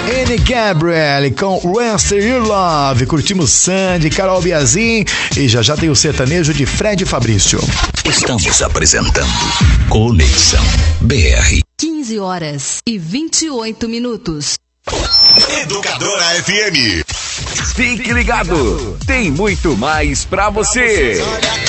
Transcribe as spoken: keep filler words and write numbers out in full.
Anne Gabriel com Rest Your Love. Curtimos Sandy, Carol Biazin e já já tem o sertanejo de Fred Fabrício. Estamos apresentando Conexão B R. quinze horas e vinte e oito minutos. Educadora F M. Fique ligado, tem muito mais pra você.